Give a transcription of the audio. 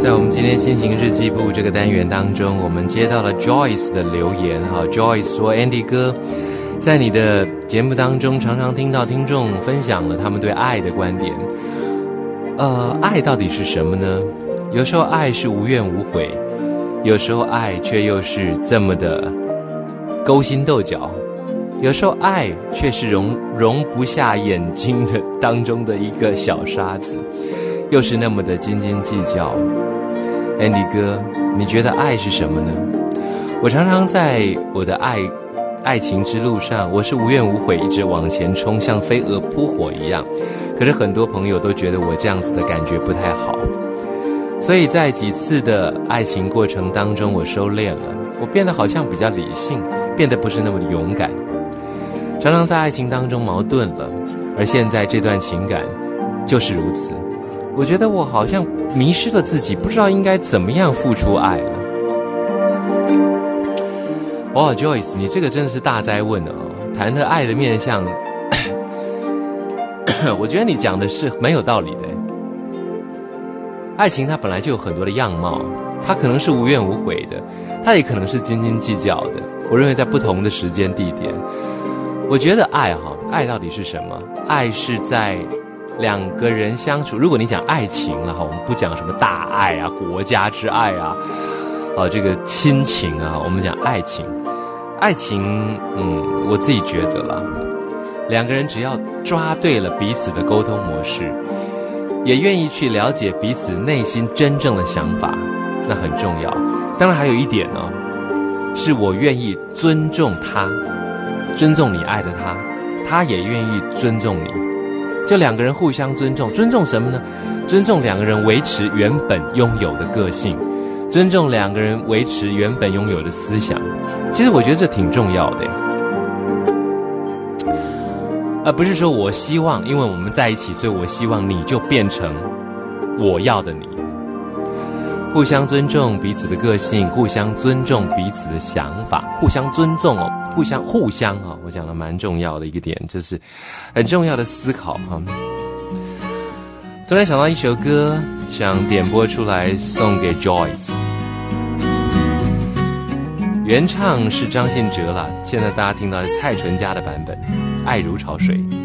在我们今天心情日记簿这个单元当中，我们接到了 Joyce 的留言。Joyce 说 Andy 哥，在你的节目当中常常听到听众分享了他们对爱的观点。爱到底是什么呢？有时候爱是无怨无悔，有时候爱却又是这么的勾心斗角，有时候爱却是容不下眼睛的当中的一个小沙子，又是那么的斤斤计较。Andy 哥，你觉得爱是什么呢？我常常在我的爱情之路上，我是无怨无悔，一直往前冲，像飞蛾扑火一样。可是很多朋友都觉得我这样子的感觉不太好，所以在几次的爱情过程当中，我收敛了，我变得好像比较理性，变得不是那么的勇敢，常常在爱情当中矛盾了。而现在这段情感就是如此，我觉得我好像迷失了自己，不知道应该怎么样付出爱了。哇 Joyce， 你这个真的是大哉问哦，谈的爱的面向我觉得你讲的是蛮有道理的。爱情它本来就有很多的样貌，它可能是无怨无悔的，它也可能是斤斤计较的。我认为在不同的时间地点，我觉得爱到底是什么？爱是在两个人相处，如果你讲爱情了我们不讲什么大爱啊、国家之爱啊、这个亲情啊，我们讲爱情。爱情，我自己觉得啦，两个人只要抓对了彼此的沟通模式，也愿意去了解彼此内心真正的想法，那很重要。当然还有一点呢，是我愿意尊重他，尊重你爱的他，他也愿意尊重你，就两个人互相尊重。尊重什么呢？尊重两个人维持原本拥有的个性，尊重两个人维持原本拥有的思想。其实我觉得这挺重要的，而不是说我希望因为我们在一起，所以我希望你就变成我要的你。互相尊重彼此的个性，互相尊重彼此的想法，互相尊重互相我讲的蛮重要的一个点，这是很重要的思考突然想到一首歌，想点播出来送给 Joyce。原唱是张信哲啦，现在大家听到是蔡淳佳的版本，《爱如潮水》。